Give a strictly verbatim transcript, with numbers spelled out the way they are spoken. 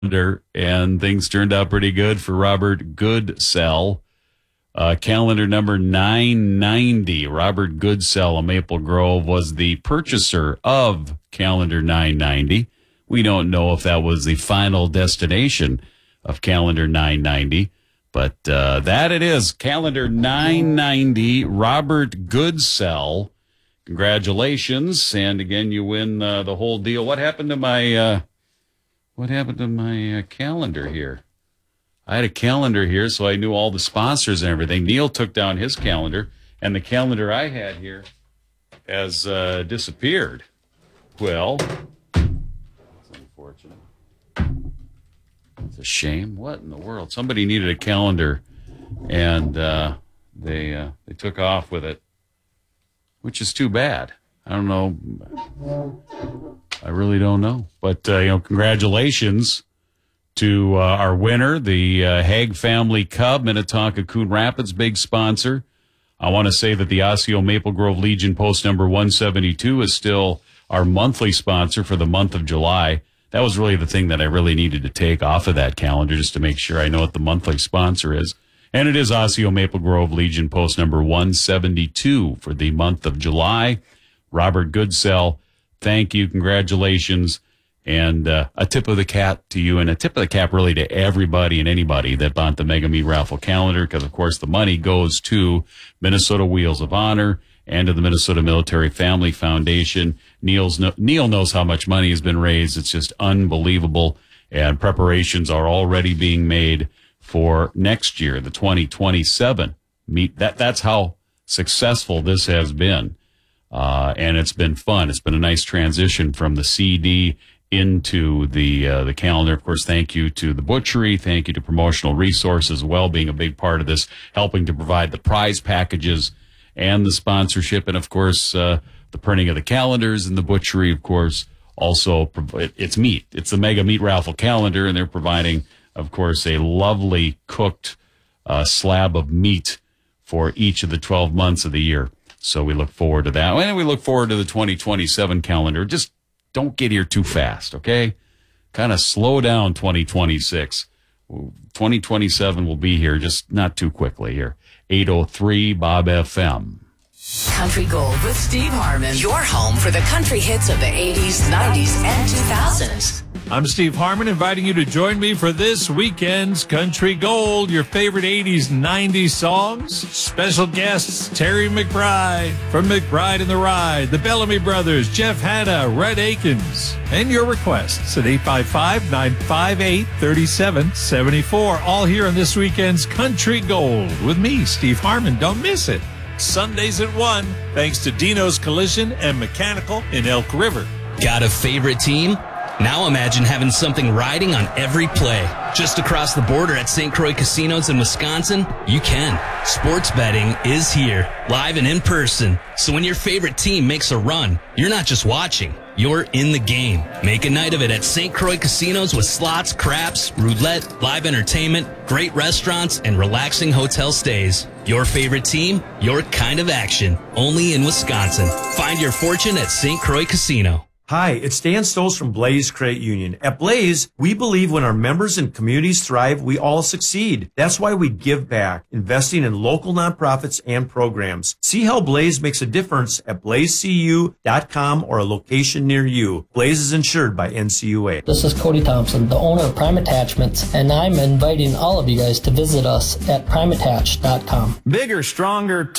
and things turned out pretty good for Robert Goodsell. Uh, calendar number nine ninety. Robert Goodsell of Maple Grove was the purchaser of calendar nine ninety. We don't know if that was the final destination of calendar nine ninety, but uh, that it is. Calendar nine ninety, Robert Goodsell. Congratulations. And again, you win uh, the whole deal. What happened to my, uh, what happened to my uh, calendar here? I had a calendar here, so I knew all the sponsors and everything. Neil took down his calendar, and the calendar I had here has uh, disappeared. Well, that's unfortunate. It's a shame. What in the world? Somebody needed a calendar, and uh, they uh, they took off with it, which is too bad. I don't know. I really don't know. But, uh, you know, congratulations to uh, our winner, the uh, Hague Family Cub, Minnetonka Coon Rapids, big sponsor. I want to say that the Osseo Maple Grove Legion post number one seventy-two is still our monthly sponsor for the month of July. That was really the thing that I really needed to take off of that calendar, just to make sure I know what the monthly sponsor is. And it is Osseo Maple Grove Legion post number one seventy-two for the month of July. Robert Goodsell, thank you, congratulations. And uh, a tip of the cap to you, and a tip of the cap really to everybody and anybody that bought the Mega Meat Raffle calendar, because, of course, the money goes to Minnesota Wheels of Honor and to the Minnesota Military Family Foundation. Neil's no, Neil knows how much money has been raised. It's just unbelievable, and preparations are already being made for next year, the twenty twenty-seven meet. That, that's how successful this has been, uh, and it's been fun. It's been a nice transition from the C D into the uh, the calendar. Of course, thank you to the butchery. Thank you to Promotional Resources as well, being a big part of this, helping to provide the prize packages and the sponsorship. And, of course, uh, the printing of the calendars and the butchery, of course, also, it's meat. It's the Mega Meat Raffle calendar, and they're providing, of course, a lovely cooked uh, slab of meat for each of the twelve months of the year. So we look forward to that. And we look forward to the twenty twenty-seven calendar. Just don't get here too fast, okay? Kind of slow down twenty twenty-six. twenty twenty-seven will be here, just not too quickly here. eight oh three Bob F M. Country Gold with Steve Harmon. Your home for the country hits of the eighties, nineties, and two thousands. I'm Steve Harmon, inviting you to join me for this weekend's Country Gold, your favorite eighties, nineties songs. Special guests, Terry McBride from McBride and the Ride, the Bellamy Brothers, Jeff Hanna, Red Akins, and your requests at eight five five, nine five eight, three seven seven four. All here on this weekend's Country Gold with me, Steve Harmon. Don't miss it. Sundays at one, thanks to Dino's Collision and Mechanical in Elk River. Got a favorite team? Now imagine having something riding on every play. Just across the border at Saint Croix Casinos in Wisconsin, you can. Sports betting is here, live and in person. So when your favorite team makes a run, you're not just watching, you're in the game. Make a night of it at Saint Croix Casinos with slots, craps, roulette, live entertainment, great restaurants, and relaxing hotel stays. Your favorite team, your kind of action. Only in Wisconsin. Find your fortune at Saint Croix Casino. Hi, it's Dan Stolz from Blaze Credit Union. At Blaze, we believe when our members and communities thrive, we all succeed. That's why we give back, investing in local nonprofits and programs. See how Blaze makes a difference at blaze c u dot com or a location near you. Blaze is insured by N C U A. This is Cody Thompson, the owner of Prime Attachments, and I'm inviting all of you guys to visit us at prime attach dot com. Bigger, stronger,